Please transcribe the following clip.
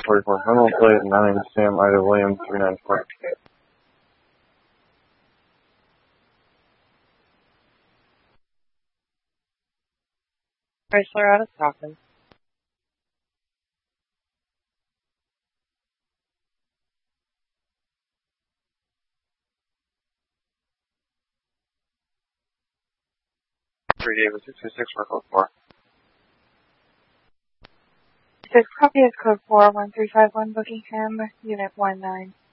44. Normal plate 9 Sam Ida Williams 394. Chrysler out of Stockton. David 626 for code 4. 6 copy is code 4, 1351 Buckingham, unit 19.